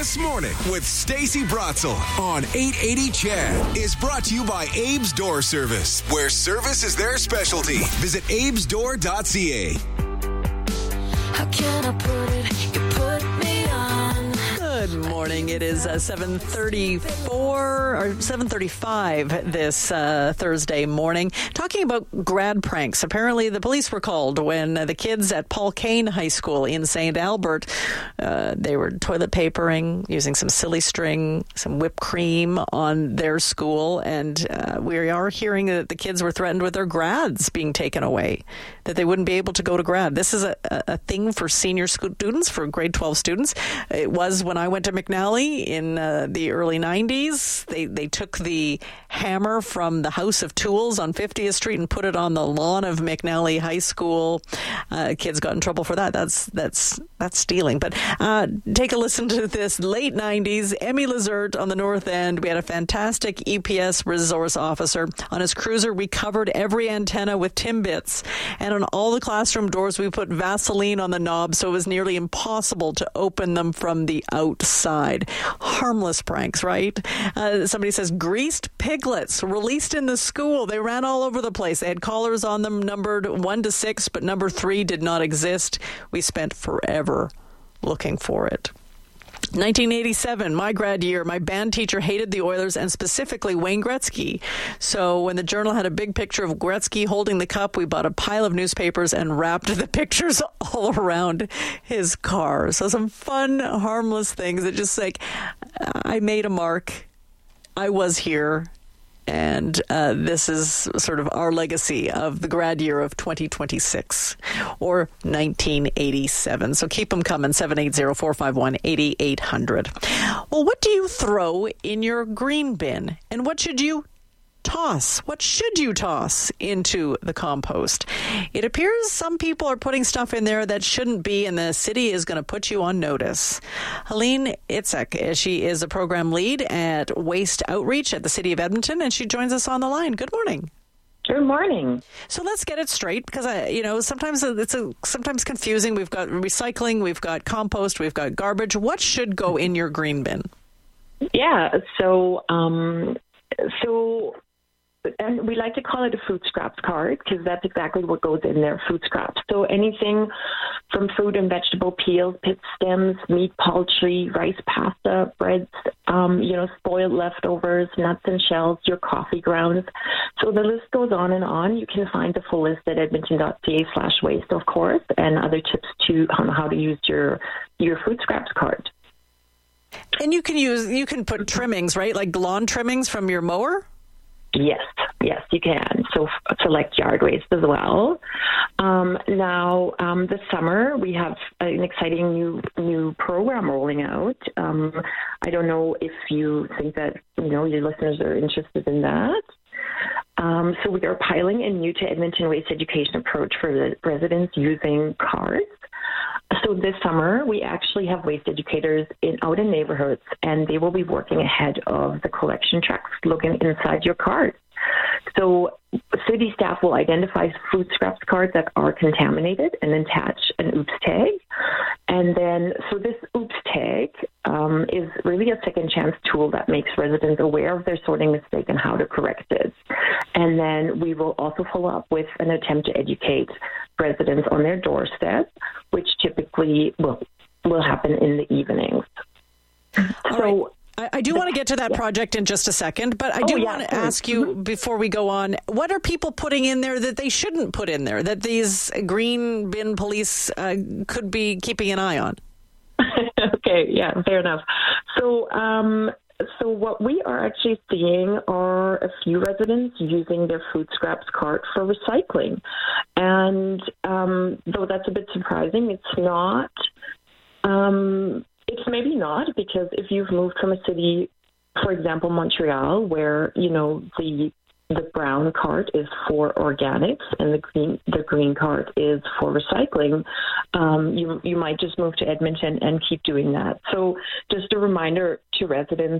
This Morning with Stacey Brotzel on 880 CHED is brought to you by Abe's Door Service, where service is their specialty. Visit abesdoor.ca. How can I put it? You put me on. Good morning. It is 7:34 or 7:35 this Thursday morning. Talking about grad pranks. Apparently, the police were called when the kids at Paul Kane High School in St. Albert, they were toilet papering, using some silly string, some whipped cream on their school, and we are hearing that the kids were threatened with their grads being taken away, that they wouldn't be able to go to grad. This is a thing for senior students, for grade 12 students. It was when I went to McNally in the early 90s. They took the hammer from the House of Tools on 50th Street and put it on the lawn of McNally High School. Kids got in trouble for that. That's stealing. But take a listen to this. Late 90s, Emmy Lazert on the North End. We had a fantastic EPS resource officer. On his cruiser, we covered every antenna with Timbits. And on all the classroom doors, we put Vaseline on the knob so it was nearly impossible to open them from the outside. Harmless pranks, right? Somebody says, greased piglets released in the school. They ran all over the place. They had collars on them numbered 1 to 6, but number 3 did not exist. We spent forever looking for it. 1987, my grad year, my band teacher hated the Oilers and specifically Wayne Gretzky. So when the Journal had a big picture of Gretzky holding the cup, we bought a pile of newspapers and wrapped the pictures all around his car. So some fun, harmless things that just like, I made a mark. I was here. And this is sort of our legacy of the grad year of 2026 or 1987. So keep them coming, 780-451-8800. Well, what do you throw in your green bin? And what should you toss? What should you toss into the compost? It appears some people are putting stuff in there that shouldn't be, and the city is going to put you on notice. Helene Itzek, she is a program lead at Waste Outreach at the City of Edmonton, and she joins us on the line. Good morning. Good morning. So let's get it straight, because sometimes it's sometimes confusing. We've got recycling, we've got compost, we've got garbage. What should go in your green bin? Yeah. And we like to call it a food scraps card because that's exactly what goes in there, food scraps. So anything from fruit and vegetable peels, pit stems, meat, poultry, rice, pasta, breads, spoiled leftovers, nuts and shells, your coffee grounds. So the list goes on and on. You can find the full list at edmonton.ca/waste, of course, and other tips too on how to use your food scraps card. And you can put trimmings, right? Like lawn trimmings from your mower? Yes, you can. So select yard waste as well. This summer we have an exciting new program rolling out. I don't know if you think that your listeners are interested in that. So we are piloting a new to Edmonton waste education approach for the residents using cards. So this summer, we actually have waste educators out in neighborhoods, and they will be working ahead of the collection trucks looking inside your card. So city staff will identify food scraps cards that are contaminated and attach an OOPS tag. And then, so this OOPS tag is really a second chance tool that makes residents aware of their sorting mistake and how to correct it. And then we will also follow up with an attempt to educate residents on their doorstep, which typically will happen in the evenings. I do want to get to that project in just a second, but I do want to ask you before we go on, what are people putting in there that they shouldn't put in there, that these green bin police could be keeping an eye on? Okay, yeah, fair enough. So what we are actually seeing are a few residents using their food scraps cart for recycling. And though that's a bit surprising, it's not. It's maybe not, because if you've moved from a city, for example, Montreal, where, the brown cart is for organics and the green cart is for recycling, you might just move to Edmonton and keep doing that. So just a reminder to residents